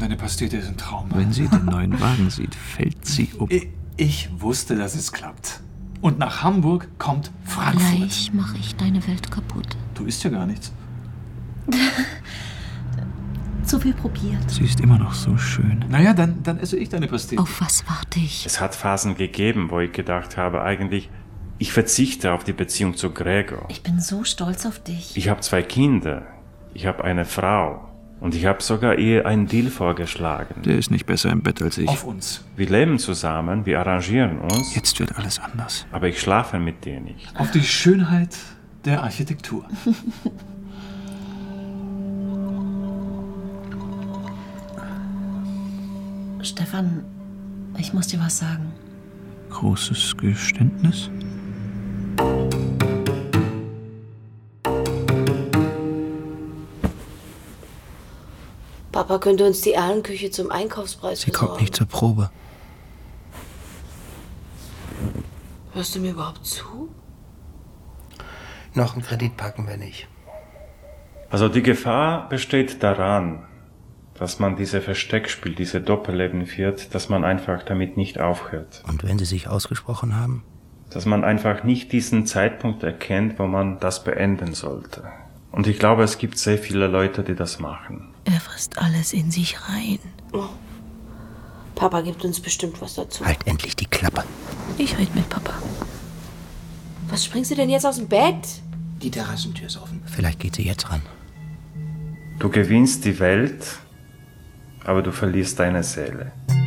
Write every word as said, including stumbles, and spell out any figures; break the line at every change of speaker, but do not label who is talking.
deine Pastete ist ein Traum.
Wenn sie den neuen Wagen sieht, fällt sie um.
Ich, ich wusste, dass es klappt. Und nach Hamburg kommt Frankfurt.
Gleich mache ich deine Welt kaputt.
Du isst ja gar nichts.
Zu viel probiert.
Sie ist immer noch so schön.
Naja, dann, dann esse ich deine Pastete.
Auf was warte ich?
Es hat Phasen gegeben, wo ich gedacht habe, eigentlich, ich verzichte auf die Beziehung zu Gregor.
Ich bin so stolz auf dich.
Ich habe zwei Kinder, ich habe eine Frau und ich habe sogar ihr einen Deal vorgeschlagen.
Der ist nicht besser im Bett als ich.
Auf uns.
Wir leben zusammen, wir arrangieren uns,
Jetzt wird alles anders.
aber ich schlafe mit dir nicht.
Auf die Schönheit der Architektur.
Stefan, ich muss dir was sagen.
Großes Geständnis?
Papa könnte uns die Erlenküche zum Einkaufspreis
Sie
besorgen.
kommt nicht zur Probe.
Hörst du mir überhaupt zu?
Noch einen Kredit packen wir nicht.
Also die Gefahr besteht daran, dass man diese Versteckspiel, diese Doppelleben führt, dass man einfach damit nicht aufhört.
Und wenn Sie sich ausgesprochen haben?
Dass man einfach nicht diesen Zeitpunkt erkennt, wo man das beenden sollte. Und ich glaube, es gibt sehr viele Leute, die das machen.
Er frisst alles in sich rein.
Oh. Papa gibt uns bestimmt was dazu.
Halt endlich die Klappe.
Ich rede mit Papa.
Was springst du denn jetzt aus dem Bett?
Die Terrassentür ist offen. Vielleicht geht sie jetzt ran.
Du gewinnst die Welt, aber du verlierst deine Seele.